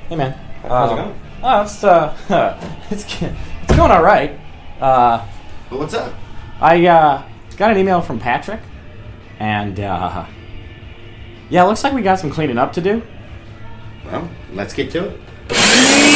Hey, man. How's it going? It's going all right. Well, what's up? I got an email from Patrick, and yeah, it looks like we got some cleaning up to do. Well, let's get to it.